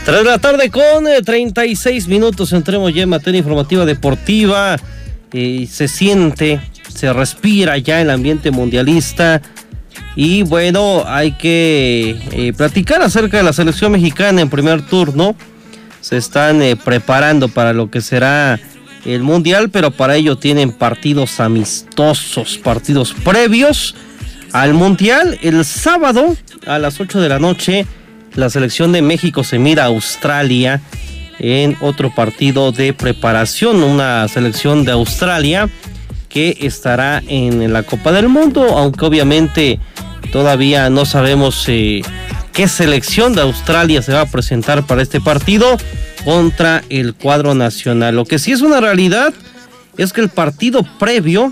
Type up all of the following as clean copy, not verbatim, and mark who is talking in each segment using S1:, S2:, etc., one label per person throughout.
S1: 3 de la tarde con 36 minutos, entremos ya en materia informativa deportiva. Se siente, se respira ya el ambiente mundialista. Y bueno, hay que platicar acerca de la selección mexicana en primer turno. Se están preparando para lo que será el mundial, pero para ello tienen partidos amistosos, partidos previos al mundial. El sábado a las 8 de la noche, la selección de México se mira a Australia en otro partido de preparación. Una selección de Australia que estará en la Copa del Mundo, aunque obviamente todavía no sabemos qué selección de Australia se va a presentar para este partido contra el cuadro nacional. Lo que sí es una realidad es que el partido previo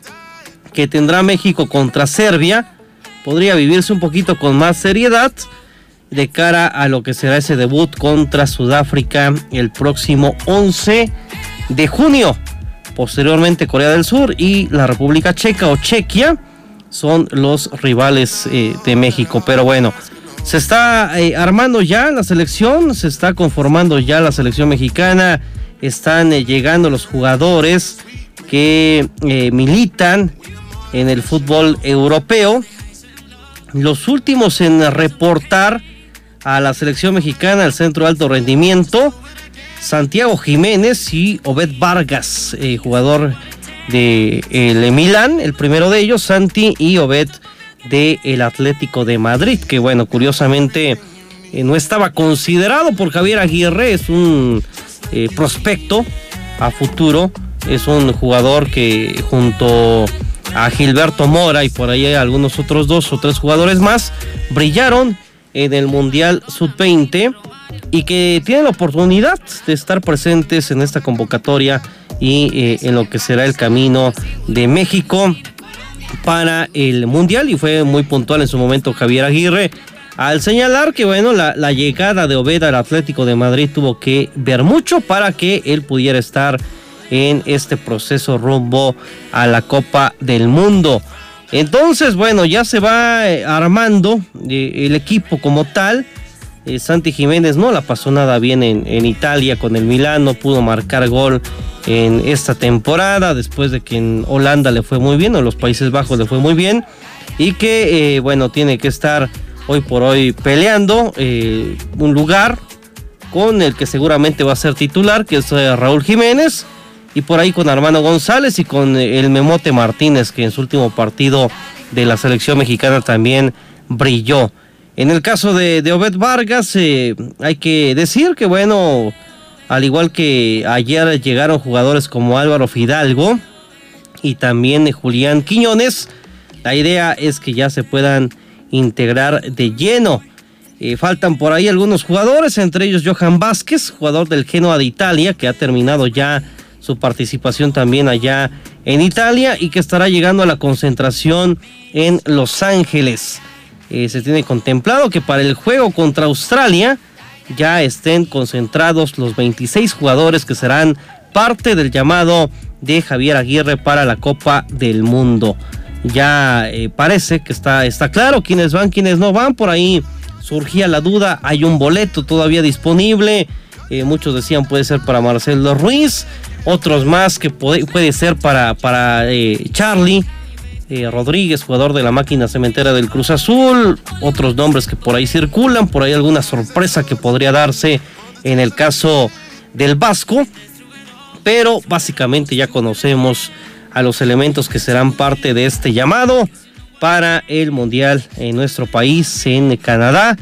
S1: que tendrá México contra Serbia podría vivirse un poquito con más seriedad de cara a lo que será ese debut contra Sudáfrica el próximo 11 de junio. Posteriormente Corea del Sur y la República Checa o Chequia son los rivales de México. Pero bueno, se está armando ya la selección, se está conformando ya la selección mexicana. Están llegando los jugadores que militan en el fútbol europeo. Los últimos en reportar a la selección mexicana, al centro de alto rendimiento, Santiago Jiménez y Obed Vargas, jugador de el Milán, el primero de ellos, Santi, y Obed de el Atlético de Madrid, que bueno, curiosamente no estaba considerado por Javier Aguirre. Es un prospecto a futuro, es un jugador que junto a Gilberto Mora y por ahí hay algunos otros 2 o 3 jugadores más, brillaron en el Mundial Sub-20 y que tienen la oportunidad de estar presentes en esta convocatoria y en lo que será el camino de México para el Mundial. Y fue muy puntual en su momento Javier Aguirre al señalar que bueno, la llegada de Obed al Atlético de Madrid tuvo que ver mucho para que él pudiera estar en este proceso rumbo a la Copa del Mundo. Entonces, bueno, ya se va armando el equipo como tal. Santi Jiménez no la pasó nada bien en Italia con el Milán, no pudo marcar gol en esta temporada, después de que en Holanda le fue muy bien, o en los Países Bajos le fue muy bien, y que, bueno, tiene que estar hoy por hoy peleando un lugar con el que seguramente va a ser titular, que es Raúl Jiménez, y por ahí con Armando González y con el Memote Martínez, que en su último partido de la selección mexicana también brilló. En el caso de Obed Vargas, hay que decir que bueno, al igual que ayer llegaron jugadores como Álvaro Fidalgo y también Julián Quiñones, la idea es que ya se puedan integrar de lleno. Faltan por ahí algunos jugadores, entre ellos Johan Vázquez, jugador del Genoa de Italia, que ha terminado ya su participación también allá en Italia y que estará llegando a la concentración en Los Ángeles. Se tiene contemplado que para el juego contra Australia ya estén concentrados los 26 jugadores que serán parte del llamado de Javier Aguirre para la Copa del Mundo. Ya parece que está claro quiénes van, quiénes no van. Por ahí surgía la duda, hay un boleto todavía disponible. Muchos decían puede ser para Marcelo Ruiz, otros más que puede ser para Charlie Rodríguez, jugador de la máquina cementera del Cruz Azul, otros nombres que por ahí circulan, por ahí alguna sorpresa que podría darse en el caso del Vasco, pero básicamente ya conocemos a los elementos que serán parte de este llamado para el Mundial en nuestro país, en Canadá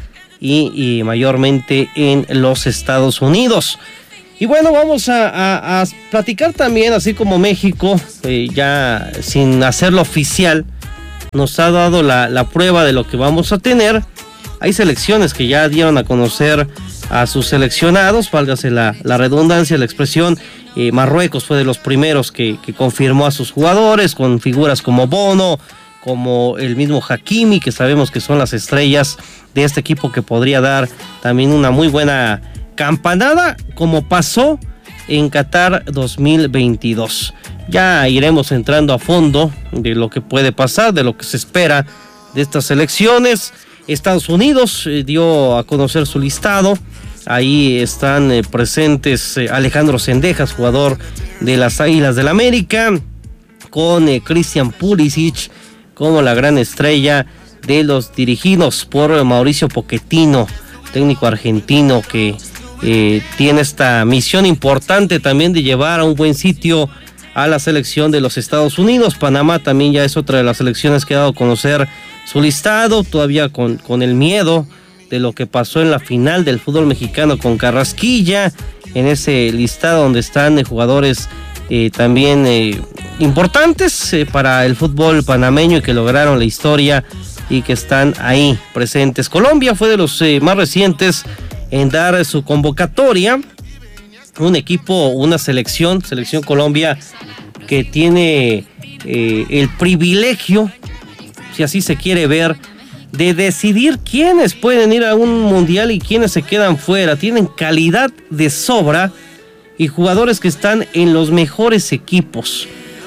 S1: y mayormente en los Estados Unidos. Y bueno, vamos a platicar también, así como México, ya sin hacerlo oficial, nos ha dado la prueba de lo que vamos a tener. Hay selecciones que ya dieron a conocer a sus seleccionados, válgase la redundancia, la expresión. Marruecos fue de los primeros que confirmó a sus jugadores, con figuras como Bono, como el mismo Hakimi, que sabemos que son las estrellas de este equipo que podría dar también una muy buena campanada, como pasó en Qatar 2022. Ya iremos entrando a fondo de lo que puede pasar, de lo que se espera de estas elecciones. Estados Unidos dio a conocer su listado Ahí están presentes Alejandro Zendejas, jugador de las Águilas del América, con Christian Pulisic como la gran estrella de los dirigidos por Mauricio Pochettino, técnico argentino que tiene esta misión importante también de llevar a un buen sitio a la selección de los Estados Unidos. Panamá también ya es otra de las selecciones que ha dado a conocer su listado, todavía con el miedo de lo que pasó en la final del fútbol mexicano con Carrasquilla, en ese listado donde están jugadores también importantes para el fútbol panameño y que lograron la historia y que están ahí presentes. Colombia fue de los más recientes en dar su convocatoria. Un equipo, una selección Colombia que tiene el privilegio, si así se quiere ver, de decidir quiénes pueden ir a un mundial y quiénes se quedan fuera. Tienen calidad de sobra y jugadores que están en los mejores equipos.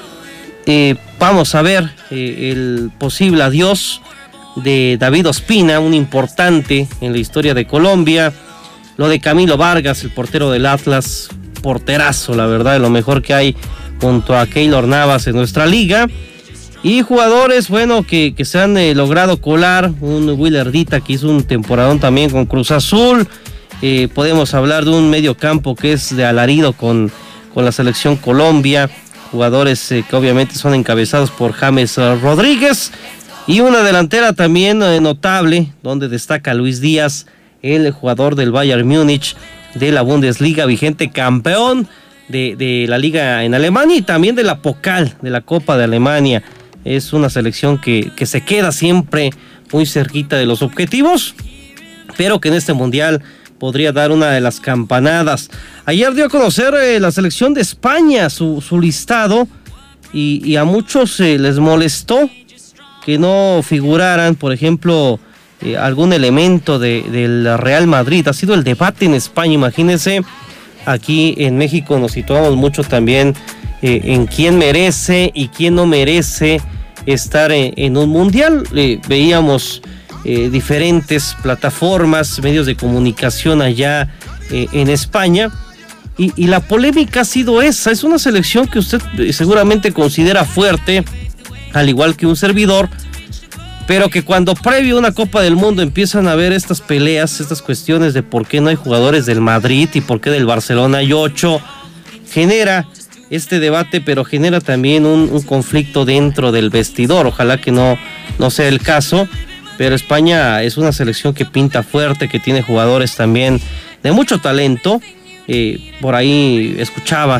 S1: Vamos a ver el posible adiós de David Ospina, un importante en la historia de Colombia. Lo de Camilo Vargas, el portero del Atlas, porterazo, la verdad, de lo mejor que hay junto a Keylor Navas en nuestra liga. Y jugadores, bueno, que se han logrado colar. Un Willer Dita que hizo un temporadón también con Cruz Azul. Podemos hablar de un medio campo que es de alarido con la selección Colombia. Jugadores que obviamente son encabezados por James Rodríguez. Y una delantera también notable, donde destaca Luis Díaz, el jugador del Bayern Múnich de la Bundesliga, vigente campeón de la liga en Alemania y también de la Pokal, de la Copa de Alemania. Es una selección que se queda siempre muy cerquita de los objetivos, pero que en este mundial podría dar una de las campanadas. Ayer dio a conocer la selección de España su listado y a muchos les molestó que no figuraran, por ejemplo, algún elemento del Real Madrid. Ha sido el debate en España, imagínense. Aquí en México nos situamos mucho también en quién merece y quién no merece estar en un mundial. Veíamos diferentes plataformas, medios de comunicación allá en España, y la polémica ha sido esa. Es una selección que usted seguramente considera fuerte, al igual que un servidor, pero que cuando previo a una Copa del Mundo empiezan a haber estas peleas, estas cuestiones de por qué no hay jugadores del Madrid y por qué del Barcelona hay 8, genera este debate, pero genera también un conflicto dentro del vestidor. Ojalá que no sea el caso, pero España es una selección que pinta fuerte, que tiene jugadores también de mucho talento. Por ahí escuchaba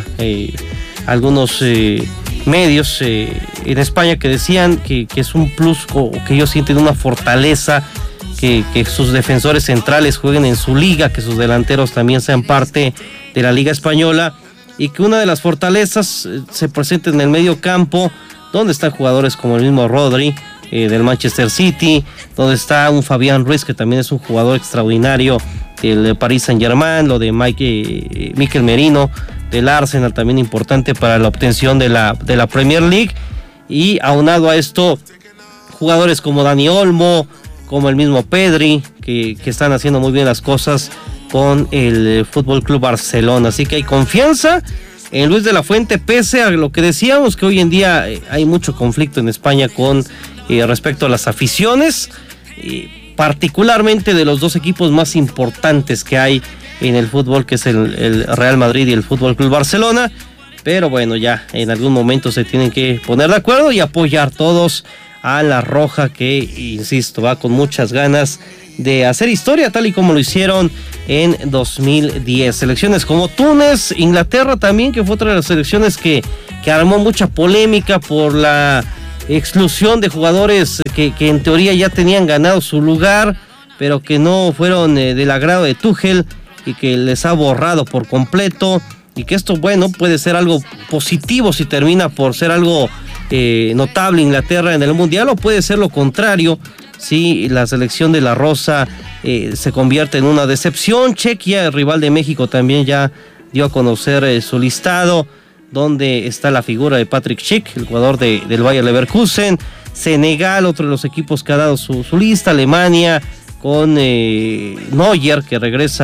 S1: algunos medios en España que decían que es un plus, o que ellos sienten una fortaleza, que sus defensores centrales jueguen en su liga, que sus delanteros también sean parte de la liga española, y que una de las fortalezas se presente en el medio campo, donde están jugadores como el mismo Rodri del Manchester City, donde está un Fabián Ruiz, que también es un jugador extraordinario del Paris Saint-Germain, lo de Mikel Merino del Arsenal, también importante para la obtención de la Premier League. Y aunado a esto, jugadores como Dani Olmo, como el mismo Pedri, que están haciendo muy bien las cosas con el Fútbol Club Barcelona. Así que hay confianza en Luis de la Fuente, pese a lo que decíamos, que hoy en día hay mucho conflicto en España con respecto a las aficiones, particularmente de los dos equipos más importantes que hay en el fútbol, que es el Real Madrid y el Fútbol Club Barcelona. Pero bueno, ya en algún momento se tienen que poner de acuerdo y apoyar todos a la Roja, que, insisto, va con muchas ganas de hacer historia, tal y como lo hicieron en 2010. Selecciones como Túnez, Inglaterra también, que fue otra de las selecciones que armó mucha polémica por la exclusión de jugadores que en teoría ya tenían ganado su lugar, pero que no fueron del agrado de Tuchel y que les ha borrado por completo. Y que esto, bueno, puede ser algo positivo si termina por ser algo notable Inglaterra en el Mundial, o puede ser lo contrario si la selección de la Rosa se convierte en una decepción. Chequia, el rival de México, también ya dio a conocer su listado, donde está la figura de Patrick Schick, el jugador del Bayer Leverkusen. Senegal, otro de los equipos que ha dado su lista. Alemania con Neuer, que regresa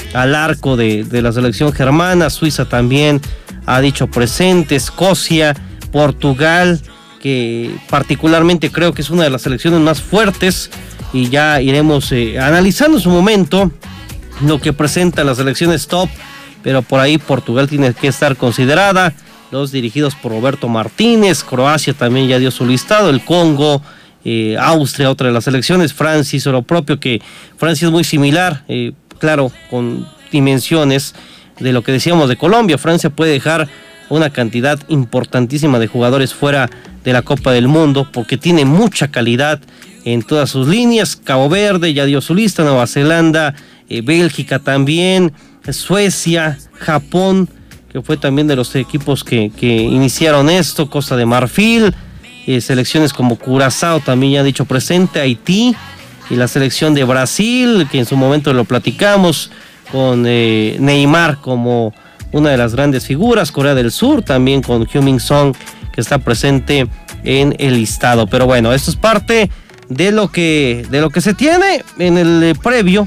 S1: al arco de la selección germana. Suiza también ha dicho presente, Escocia, Portugal, que particularmente creo que es una de las selecciones más fuertes, y ya iremos analizando en su momento lo que presentan las selecciones top, pero por ahí Portugal tiene que estar considerada, los dirigidos por Roberto Martínez. Croacia también ya dio su listado, el Congo, Austria, otra de las selecciones. Francia hizo lo propio, que Francia es muy similar, claro, con dimensiones de lo que decíamos de Colombia. Francia puede dejar una cantidad importantísima de jugadores fuera de la Copa del Mundo porque tiene mucha calidad en todas sus líneas. Cabo Verde ya dio su lista, Nueva Zelanda, Bélgica también, Suecia, Japón, que fue también de los equipos que iniciaron esto, Costa de Marfil, selecciones como Curazao también ya ha dicho presente, Haití, y la selección de Brasil, que en su momento lo platicamos, con Neymar como una de las grandes figuras. Corea del Sur también con Heung-min Son, que está presente en el listado. Pero bueno, esto es parte de lo que se tiene en el previo,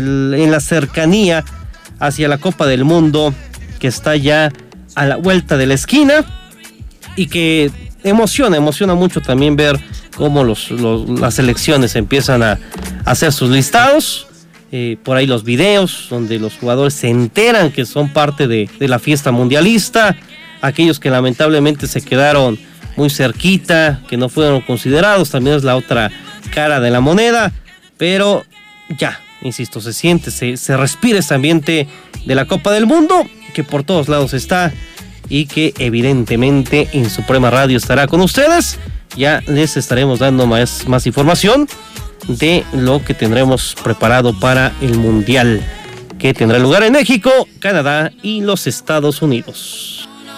S1: en la cercanía hacia la Copa del Mundo, que está ya a la vuelta de la esquina, y que emociona mucho también ver cómo las selecciones empiezan a hacer sus listados. Por ahí los videos donde los jugadores se enteran que son parte de la fiesta mundialista, aquellos que lamentablemente se quedaron muy cerquita, que no fueron considerados, también es la otra cara de la moneda. Pero ya, insisto, se siente, se respira ese ambiente de la Copa del Mundo, que por todos lados está, y que evidentemente en Suprema Radio estará con ustedes. Ya les estaremos dando más información de lo que tendremos preparado para el Mundial, que tendrá lugar en México, Canadá y los Estados Unidos.